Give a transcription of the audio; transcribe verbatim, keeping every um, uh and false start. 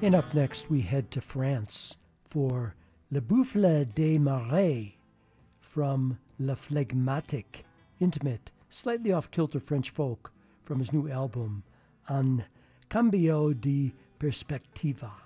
And up next, we head to France for Le Buffle des Marais from Le Phlegmatique, intimate, slightly off-kilter French folk from his new album, Un Cambio de Perspectiva.